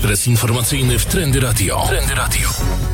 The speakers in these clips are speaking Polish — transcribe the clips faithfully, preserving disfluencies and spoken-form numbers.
Ekspres informacyjny w Trendy Radio. Trendy Radio.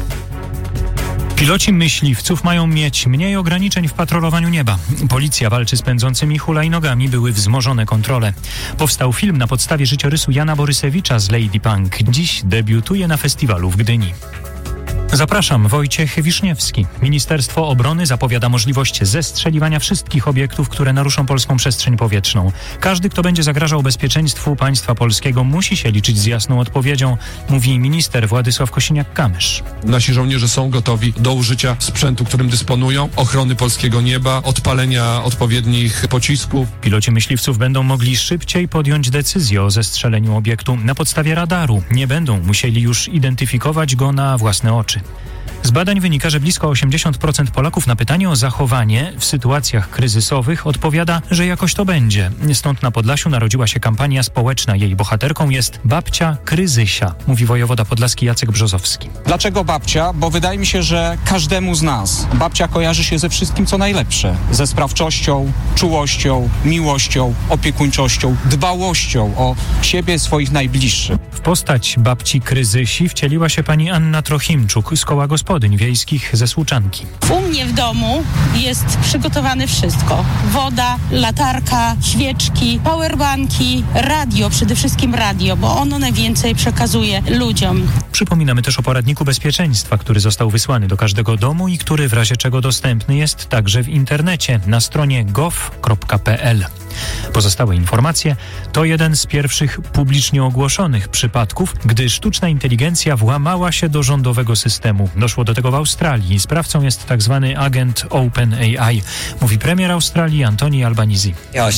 Piloci myśliwców mają mieć mniej ograniczeń w patrolowaniu nieba. Policja walczy z pędzącymi hulajnogami, były wzmożone kontrole. Powstał film na podstawie życiorysu Jana Borysewicza z Lady Punk. Dziś debiutuje na festiwalu w Gdyni. Zapraszam, Wojciech Wiszniewski. Ministerstwo Obrony zapowiada możliwość zestrzeliwania wszystkich obiektów, które naruszą polską przestrzeń powietrzną. Każdy, kto będzie zagrażał bezpieczeństwu państwa polskiego, musi się liczyć z jasną odpowiedzią, mówi minister Władysław Kosiniak-Kamysz. Nasi żołnierze są gotowi do użycia sprzętu, którym dysponują, ochrony polskiego nieba, odpalenia odpowiednich pocisków. Piloci myśliwców będą mogli szybciej podjąć decyzję o zestrzeleniu obiektu na podstawie radaru. Nie będą musieli już identyfikować go na własne oczy. Z badań wynika, że blisko osiemdziesiąt procent Polaków na pytanie o zachowanie w sytuacjach kryzysowych odpowiada, że jakoś to będzie. Stąd na Podlasiu narodziła się kampania społeczna. Jej bohaterką jest babcia Kryzysia, mówi wojewoda podlaski Jacek Brzozowski. Dlaczego babcia? Bo wydaje mi się, że każdemu z nas babcia kojarzy się ze wszystkim, co najlepsze. Ze sprawczością, czułością, miłością, opiekuńczością, dbałością o siebie, swoich najbliższych. W postać babci Kryzysi wcieliła się pani Anna Trochimczuk z Koła Gospodyń Wiejskich ze Słuczanki. U mnie w domu jest przygotowane wszystko. Woda, latarka, świeczki, powerbanki, radio, przede wszystkim radio, bo ono najwięcej przekazuje ludziom. Przypominamy też o poradniku bezpieczeństwa, który został wysłany do każdego domu i który w razie czego dostępny jest także w internecie na stronie gov kropka p l. Pozostałe informacje to jeden z pierwszych publicznie ogłoszonych przypadków, gdy sztuczna inteligencja włamała się do rządowego systemu. Doszło do tego w Australii. Sprawcą jest tzw. agent OpenAI, mówi premier Australii Anthony Albanese.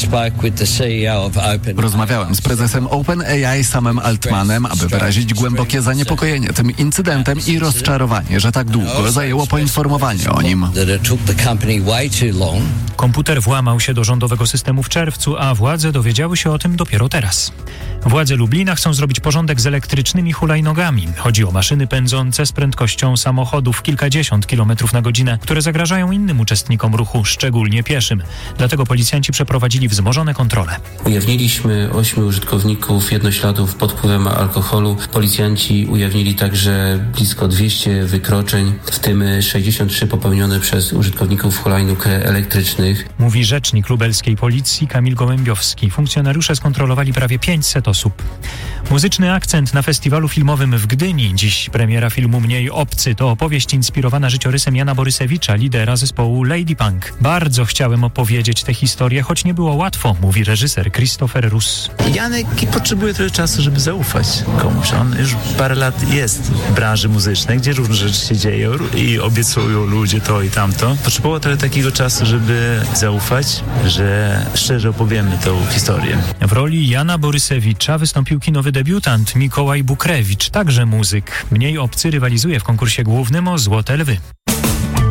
Rozmawiałem z prezesem OpenAI Samem Altmanem, aby wyrazić głębokie zaniepokojenie tym incydentem i rozczarowanie, że tak długo zajęło poinformowanie o nim. Komputer włamał się do rządowego systemu w czerwcu, a władze dowiedziały się o tym dopiero teraz. Władze Lublina chcą zrobić porządek z elektrycznymi hulajnogami. Chodzi o maszyny pędzące z prędkością samochodów kilkadziesiąt kilometrów na godzinę, które zagrażają innym uczestnikom ruchu, szczególnie pieszym. Dlatego policjanci przeprowadzili wzmożone kontrole. Ujawniliśmy ośmiu użytkowników jednośladów pod wpływem alkoholu. Policjanci ujawnili także blisko dwieście wykroczeń, w tym sześćdziesiąt trzy popełnione przez użytkowników hulajnóg elektrycznych. Mówi rzecznik lubelskiej policji Kamil Gołębiowski. Funkcjonariusze skontrolowali prawie pięćset osób. Muzyczny akcent na festiwalu filmowym w Gdyni. Dziś premiera filmu Mniej obcy. To opowieść inspirowana życiorysem Jana Borysewicza, lidera zespołu Lady Punk. Bardzo chciałem opowiedzieć tę historię, choć nie było łatwo, mówi reżyser Christopher Russ. Janek potrzebuje trochę czasu, żeby zaufać komuś. On już parę lat jest w branży muzycznej, gdzie różne rzeczy się dzieją i obiecują ludzie to i tamto. Potrzebowało trochę takiego czasu, żeby zaufać, że szczerze opowiemy tą historię. W roli Jana Borysewicza wystąpił kinowy debiutant Mikołaj Bukrewicz, także muzyk. Mniej obcy rywalizuje w konkursie głównym o Złote Lwy.